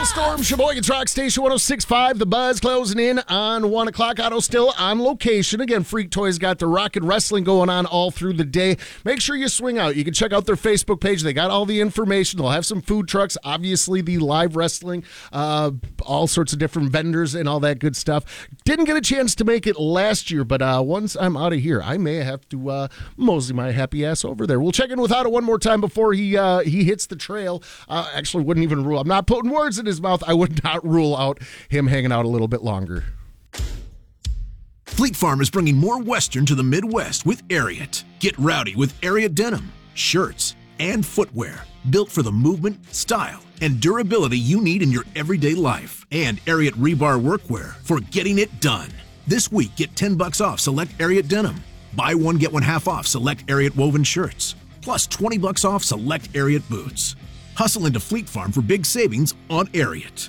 Storm, Sheboygan's Rock Station 106.5. The Buzz closing in on 1 o'clock. Otto still on location. Again, Freak Toys got the rock and wrestling going on all through the day. Make sure you swing out. You can check out their Facebook page. They got all the information. They'll have some food trucks, obviously the live wrestling, all sorts of different vendors and all that good stuff. Didn't get a chance to make it last year, but once I'm out of here, I may have to mosey my happy ass over there. We'll check in with Otto one more time before he hits the trail. Actually, wouldn't even rule. I'm not putting words in his mouth. I would not rule out him hanging out a little bit longer. Fleet Farm is bringing more Western to the Midwest with Ariat. Get rowdy with Ariat denim, shirts, and footwear built for the movement, style, and durability you need in your everyday life. And Ariat rebar workwear for getting it done. This week, get $10 off select Ariat denim. Buy one, get one half off select Ariat woven shirts. Plus $20 off select Ariat boots. Hustle into Fleet Farm for big savings on Ariat.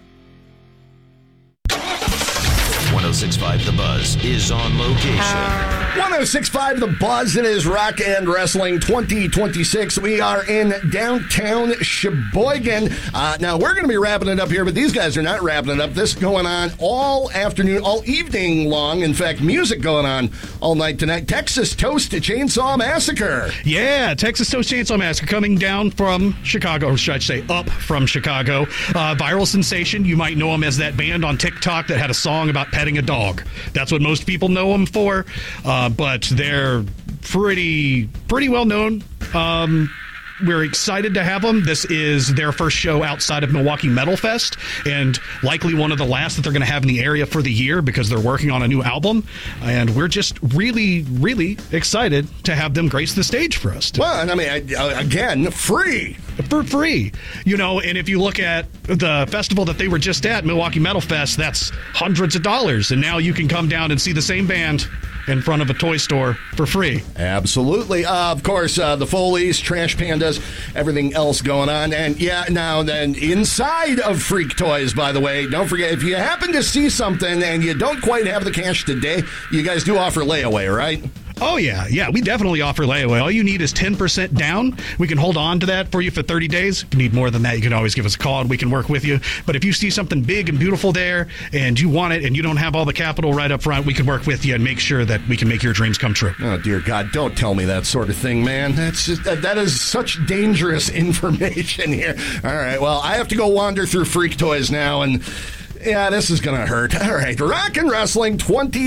106.5 The Buzz is on location. 106.5 The Buzz. It is Rock and Wrestling 2026. We are in downtown Sheboygan. Now, we're going to be wrapping it up here, but these guys are not wrapping it up. This is going on all afternoon, all evening long. In fact, music going on all night tonight. Texas Toast Chainsaw Massacre. Yeah, Texas Toast Chainsaw Massacre coming down from Chicago, or should I say up from Chicago. Viral sensation. You might know them as that band on TikTok that had a song about petting a dog. That's what most people know them for, but they're pretty well known. We're excited to have them. This is their first show outside of Milwaukee Metal Fest, and likely one of the last that they're going to have in the area for the year because they're working on a new album. And we're just really excited to have them grace the stage for us. Well, and I mean, again, free. For free. You know, and if you look at the festival that they were just at, Milwaukee Metal Fest, that's hundreds of dollars. And now you can come down and see the same band in front of a toy store for free. Absolutely. Of course, the Foleys, Trash Pandas, everything else going on. And yeah, now then, inside of Freak Toys, by the way, don't forget, if you happen to see something and you don't quite have the cash today, you guys do offer layaway, right? Oh, yeah. We definitely offer layaway. All you need is 10% down. We can hold on to that for you for 30 days. If you need more than that, you can always give us a call and we can work with you. But if you see something big and beautiful there and you want it and you don't have all the capital right up front, we can work with you and make sure that we can make your dreams come true. Oh, dear God, don't tell me that sort of thing, man. That's just, that is such dangerous information here. All right, well, I have to go wander through Freak Toys now and... yeah, this is going to hurt. All right, Rock and Wrestling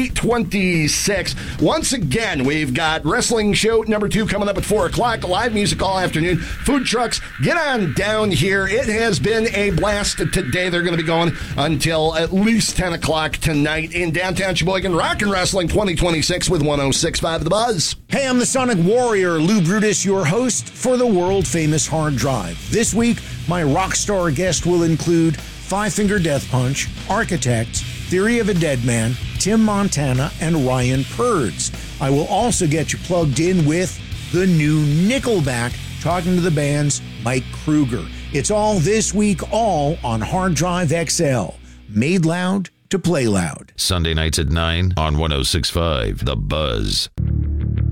2026. Once again, we've got wrestling show number 2 coming up at 4 o'clock. Live music all afternoon. Food trucks, get on down here. It has been a blast today. They're going to be going until at least 10 o'clock tonight in downtown Sheboygan. Rock and Wrestling 2026 with 106.5 The Buzz. Hey, I'm the Sonic Warrior, Lou Brutus, your host for the world-famous Hard Drive. This week, my rock star guest will include Five Finger Death Punch, Architects, Theory of a Dead Man, Tim Montana, and Ryan Purds. I will also get you plugged in with the new Nickelback, talking to the band's Mike Kruger. It's all this week, all on Hard Drive XL. Made loud to play loud. Sunday nights at 9 on 106.5 The Buzz.